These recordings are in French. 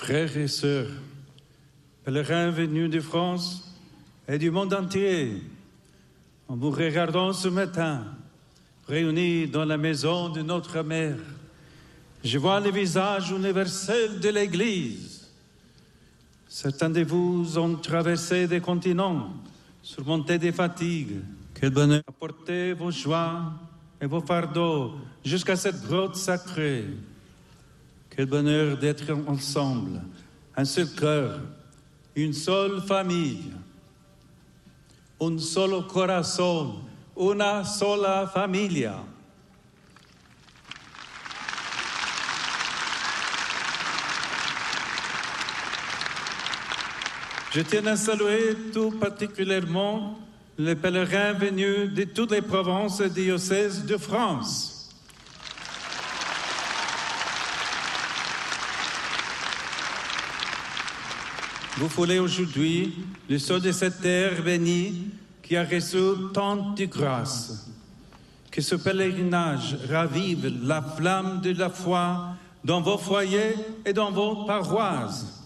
Frères et sœurs, pèlerins venus de France et du monde entier, en vous regardant ce matin, réunis dans la maison de notre mère, je vois le visage universel de l'Église. Certains de vous ont traversé des continents, surmonté des fatigues. Quel bonheur apporter vos joies et vos fardeaux jusqu'à cette grotte sacrée. Quel bonheur d'être ensemble, un seul cœur, une seule famille, un solo corazón, una sola familia. Je tiens à saluer tout particulièrement les pèlerins venus de toutes les provinces et diocèses de France. Vous foulez aujourd'hui le sol de cette terre bénie qui a reçu tant de grâce. Que ce pèlerinage ravive la flamme de la foi dans vos foyers et dans vos paroisses.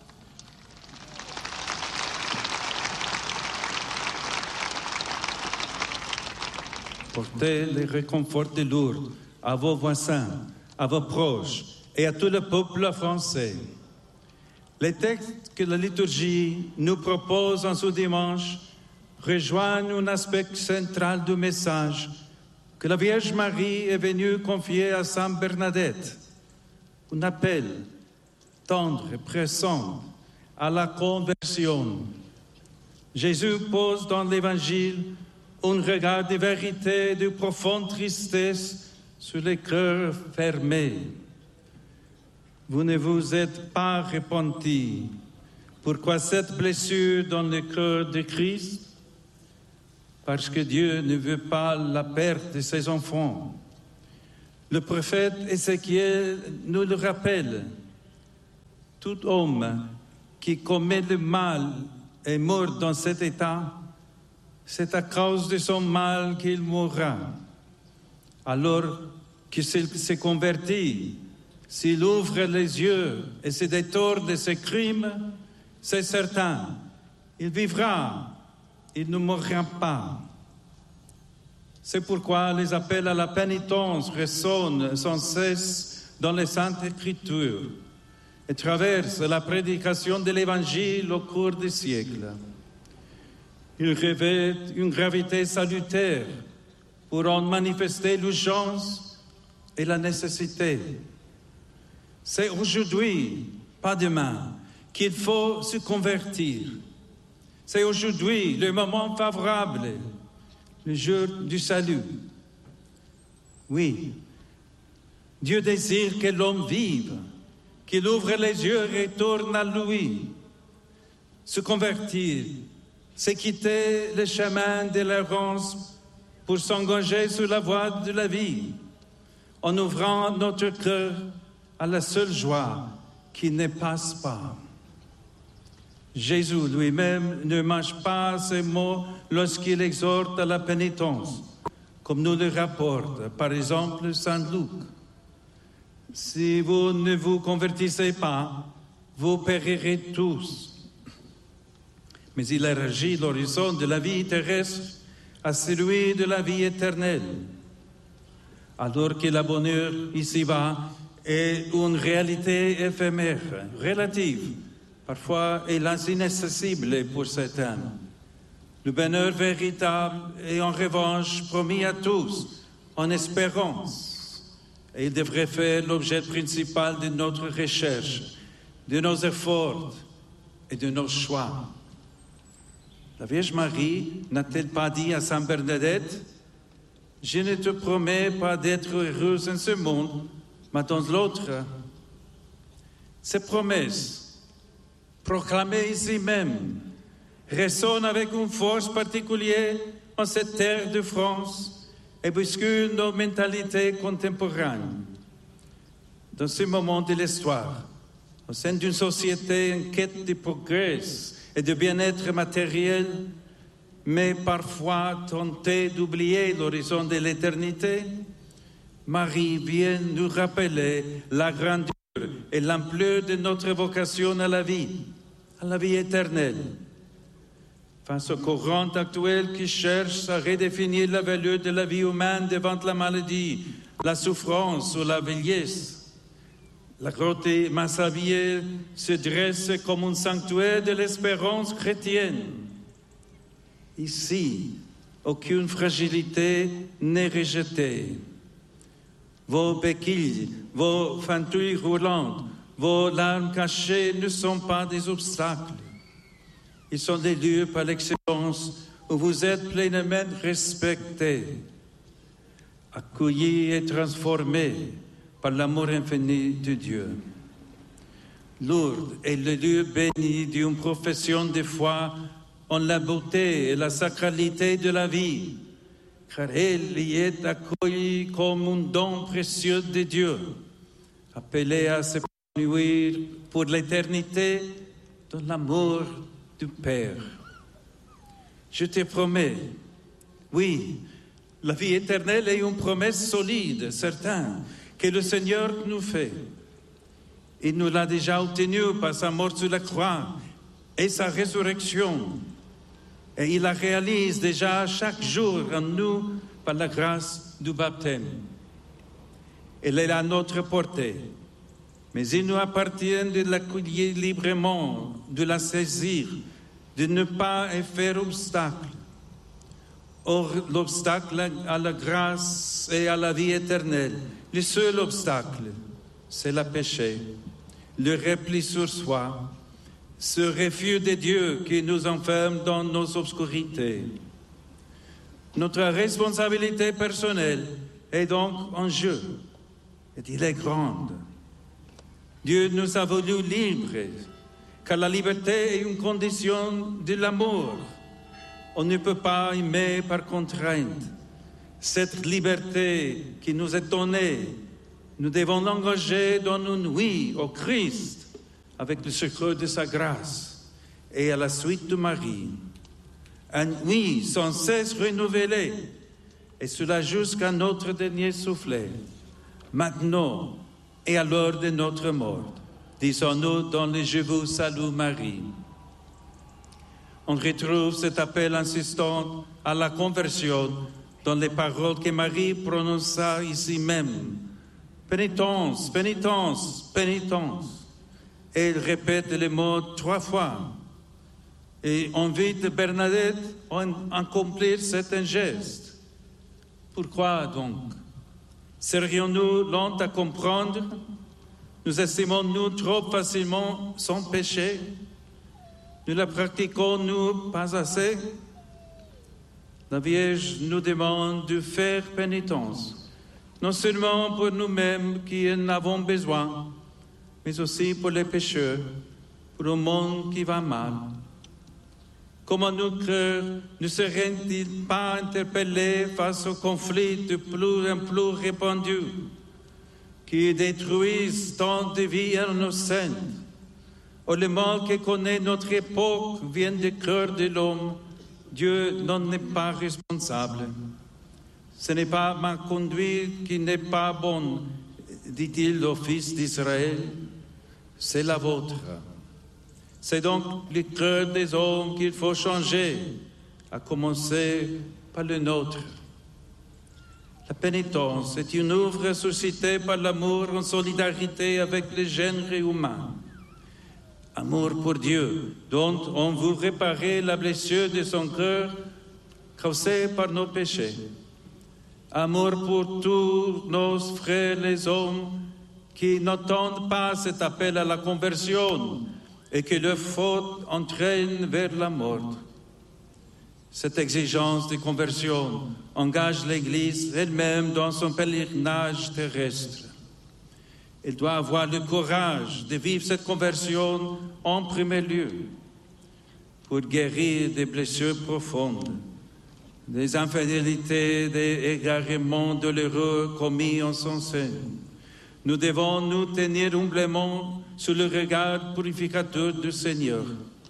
Portez le réconfort de Lourdes à vos voisins, à vos proches et à tout le peuple français. Les textes que la liturgie nous propose en ce dimanche rejoignent un aspect central du message que la Vierge Marie est venue confier à Sainte Bernadette. Un appel tendre et pressant à la conversion. Jésus pose dans l'Évangile un regard de vérité et de profonde tristesse sur les cœurs fermés. Vous ne vous êtes pas repentis. Pourquoi cette blessure dans le cœur de Christ? Parce que Dieu ne veut pas la perte de ses enfants. Le prophète Ézéchiel nous le rappelle. Tout homme qui commet le mal est mort dans cet état. C'est à cause de son mal qu'il mourra. Alors qu'il se convertit, s'il ouvre les yeux et se détourne de ses crimes, c'est certain, il vivra, il ne mourra pas. C'est pourquoi les appels à la pénitence résonnent sans cesse dans les Saintes Écritures et traversent la prédication de l'Évangile au cours des siècles. Ils revêtent une gravité salutaire pour en manifester l'urgence et la nécessité. C'est aujourd'hui, pas demain, qu'il faut se convertir. C'est aujourd'hui le moment favorable, le jour du salut. Oui, Dieu désire que l'homme vive, qu'il ouvre les yeux et retourne à lui. Se convertir, c'est quitter le chemin de l'errance pour s'engager sur la voie de la vie, en ouvrant notre cœur à la seule joie qui ne passe pas. Jésus lui-même ne mange pas ces mots lorsqu'il exhorte à la pénitence, comme nous le rapporte par exemple Saint Luc. Si vous ne vous convertissez pas, vous périrez tous. Mais il élargit l'horizon de la vie terrestre à celui de la vie éternelle. Alors que la bonheur ici-bas est une réalité éphémère, relative, parfois hélas inaccessible pour certains. Le bonheur véritable est en revanche promis à tous, en espérance. Et il devrait faire l'objet principal de notre recherche, de nos efforts et de nos choix. La Vierge Marie n'a-t-elle pas dit à Sainte Bernadette: « Je ne te promets pas d'être heureuse en ce monde, mais dans l'autre ». Ces promesses, proclamées ici même, résonnent avec une force particulière en cette terre de France et bousculent nos mentalités contemporaines. Dans ce moment de l'histoire, au sein d'une société en quête de progrès et de bien-être matériel, mais parfois tentée d'oublier l'horizon de l'éternité, Marie vient nous rappeler la grandeur et l'ampleur de notre vocation à la vie éternelle. Face au courant actuel qui cherche à redéfinir la valeur de la vie humaine devant la maladie, la souffrance ou la vieillesse, la grotte Massabielle se dresse comme un sanctuaire de l'espérance chrétienne. Ici, aucune fragilité n'est rejetée. Vos béquilles, vos fentouilles roulantes, vos larmes cachées ne sont pas des obstacles. Ils sont des lieux par l'excellence où vous êtes pleinement respectés, accueillis et transformés par l'amour infini de Dieu. Lourdes est le lieu béni d'une profession de foi en la beauté et la sacralité de la vie, car elle y est accueillie comme un don précieux de Dieu, appelée à s'épanouir pour l'éternité dans l'amour du Père. Je te promets, oui, la vie éternelle est une promesse solide, certaine, que le Seigneur nous fait. Il nous l'a déjà obtenue par sa mort sur la croix et sa résurrection. Et il la réalise déjà chaque jour en nous par la grâce du baptême. Elle est à notre portée, mais il nous appartient de l'accueillir librement, de la saisir, de ne pas y faire obstacle. Or, l'obstacle à la grâce et à la vie éternelle, le seul obstacle, c'est le péché, le repli sur soi, ce refus de Dieu qui nous enferme dans nos obscurités. Notre responsabilité personnelle est donc en jeu, et elle est grande. Dieu nous a voulu libres, car la liberté est une condition de l'amour. On ne peut pas aimer par contrainte. Cette liberté qui nous est donnée, nous devons l'engager dans une oui au Christ, avec le secours de sa grâce et à la suite de Marie. Un oui sans cesse renouvelé, et cela jusqu'à notre dernier souffle, maintenant et à l'heure de notre mort. Disons-nous dans le Je vous salue Marie. On retrouve cet appel insistant à la conversion dans les paroles que Marie prononça ici même. Pénitence, pénitence, pénitence. Et elle répète les mots 3 fois. Et invite Bernadette à accomplir cet geste. Pourquoi donc? Serions-nous lents à comprendre? Nous estimons-nous trop facilement sans péché? Ne la pratiquons-nous pas assez? La Vierge nous demande de faire pénitence, non seulement pour nous-mêmes qui en avons besoin, mais aussi pour les pécheurs, pour le monde qui va mal. Comment nos cœurs ne seraient-ils pas interpellés face aux conflits de plus en plus répandus qui détruisent tant de vies innocentes? Or, le mal que connaît notre époque vient du cœur de l'homme. Dieu n'en est pas responsable. Ce n'est pas ma conduite qui n'est pas bonne, dit-il au fils d'Israël, c'est la vôtre. C'est donc le cœur des hommes qu'il faut changer, à commencer par le nôtre. La pénitence est une œuvre suscitée par l'amour en solidarité avec le genre humain. Amour pour Dieu, dont on veut réparer la blessure de son cœur causée par nos péchés. Amour pour tous nos frères les hommes qui n'entendent pas cet appel à la conversion et que leurs fautes entraînent vers la mort. Cette exigence de conversion engage l'Église elle-même dans son pèlerinage terrestre. Elle doit avoir le courage de vivre cette conversion en premier lieu pour guérir des blessures profondes, des infidélités, des égarements douloureux commis en son sein. Nous devons nous tenir humblement sous le regard purificateur du Seigneur.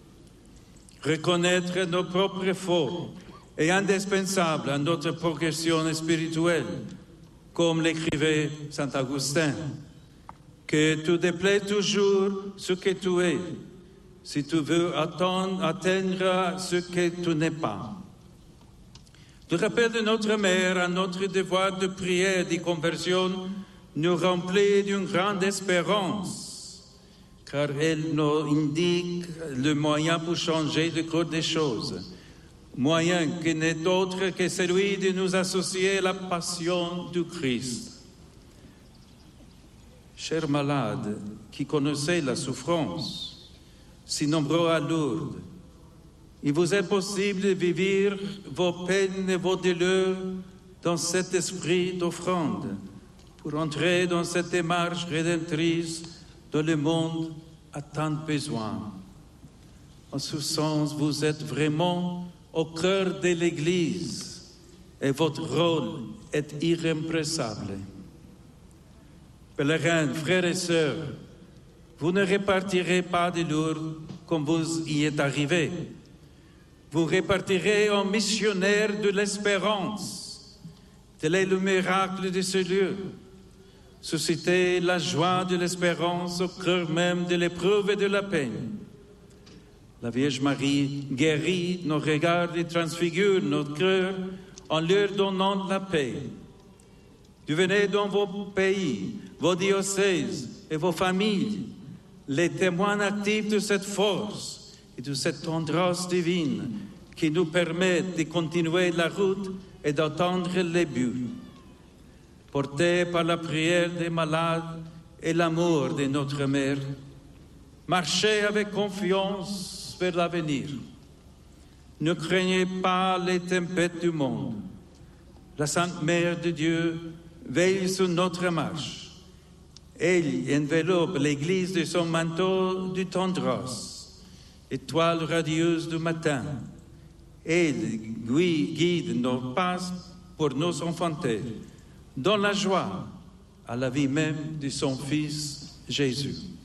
Reconnaître nos propres fautes est indispensable à notre progression spirituelle, comme l'écrivait Saint Augustin. que tu déplais toujours ce que tu es, si tu veux atteindre ce que tu n'es pas. Le rappel de notre mère à notre devoir de prière et de conversion nous remplit d'une grande espérance, car elle nous indique le moyen pour changer le cours des choses, moyen qui n'est autre que celui de nous associer à la passion du Christ. Chers malades qui connaissez la souffrance, si nombreux à Lourdes, il vous est possible de vivre vos peines et vos douleurs dans cet esprit d'offrande pour entrer dans cette démarche rédemptrice dont le monde a tant besoin. En ce sens, vous êtes vraiment au cœur de l'Église et votre rôle est irrépressible. Pèlerins, frères et sœurs, vous ne repartirez pas de Lourdes comme vous y êtes arrivés. Vous repartirez en missionnaire de l'espérance. Tel est le miracle de ce lieu. Susciter la joie de l'espérance au cœur même de l'épreuve et de la peine. La Vierge Marie guérit nos regards et transfigure notre cœur en leur donnant la paix. Devenez dans vos pays, vos diocèses et vos familles les témoins actifs de cette force et de cette tendresse divine qui nous permettent de continuer la route et d'atteindre les buts. Portés par la prière des malades et l'amour de notre Mère, marchez avec confiance vers l'avenir. Ne craignez pas les tempêtes du monde. La Sainte Mère de Dieu veille sur notre marche. Elle enveloppe l'Église de son manteau de tendresse. Étoile radieuse du matin, elle guide nos pas pour nous enfanter dans la joie à la vie même de son Fils Jésus.